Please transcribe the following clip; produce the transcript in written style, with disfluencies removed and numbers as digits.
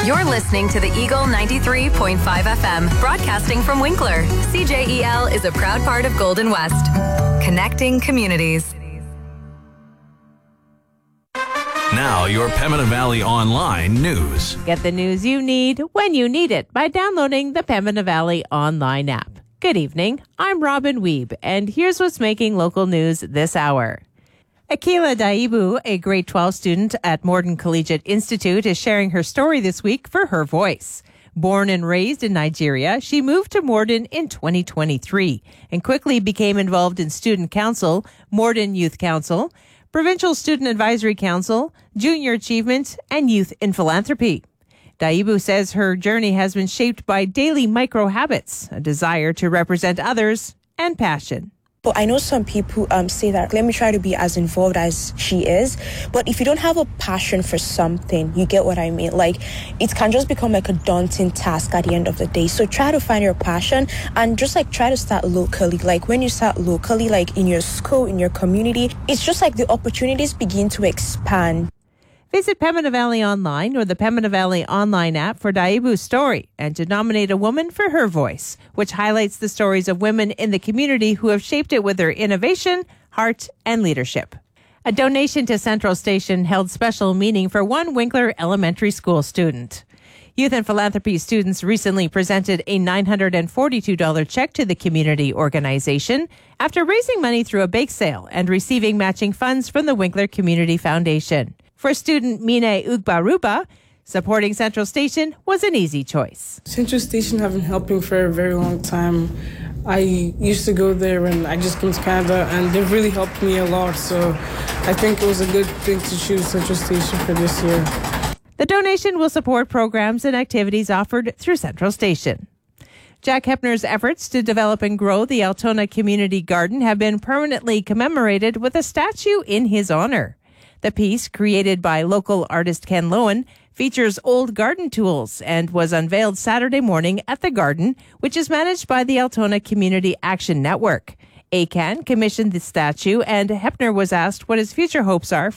You're listening to the Eagle 93.5 FM, broadcasting from Winkler. CJEL is a proud part of Golden West, connecting communities. Now, your Pembina Valley Online news. Get the news you need when you need it by downloading the Pembina Valley Online app. Good evening, I'm Robin Wiebe, and here's what's making local news this hour. Akila Daibu, a grade 12 student at Morden Collegiate Institute, is sharing her story this week for Her Voice. Born and raised in Nigeria, she moved to Morden in 2023 and quickly became involved in Student Council, Morden Youth Council, Provincial Student Advisory Council, Junior Achievement, and Youth in Philanthropy. Daibu says her journey has been shaped by daily micro-habits, a desire to represent others, and passion. But I know some people say that, let me try to be as involved as she is. But if you don't have a passion for something, you get what I mean? Like, it can just become like a daunting task at the end of the day. So try to find your passion and just like try to start locally. Like when you start locally, like in your school, in your community, it's just like the opportunities begin to expand. Visit Pembina Valley Online or the Pembina Valley Online app for Daibu's story and to nominate a woman for Her Voice, which highlights the stories of women in the community who have shaped it with their innovation, heart, and leadership. A donation to Central Station held special meaning for one Winkler Elementary School student. Youth and Philanthropy students recently presented a $942 check to the community organization after raising money through a bake sale and receiving matching funds from the Winkler Community Foundation. For student Mine Ugbaruba, supporting Central Station was an easy choice. Central Station have been helping for a very long time. I used to go there when I just came to Canada, and they've really helped me a lot. So I think it was a good thing to choose Central Station for this year. The donation will support programs and activities offered through Central Station. Jack Hepner's efforts to develop and grow the Altona Community Garden have been permanently commemorated with a statue in his honor. The piece, created by local artist Ken Lowen, features old garden tools and was unveiled Saturday morning at the garden, which is managed by the Altona Community Action Network. ACAN commissioned the statue, and Hepner was asked what his future hopes are